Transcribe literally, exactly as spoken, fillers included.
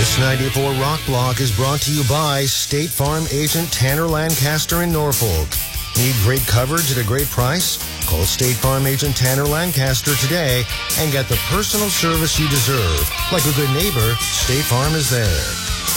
This ninety-four Rock Block is brought to you by State Farm agent Tanner Lancaster in Norfolk. Need great coverage at a great price? Call State Farm agent Tanner Lancaster today and get the personal service you deserve. Like a good neighbor, State Farm is there.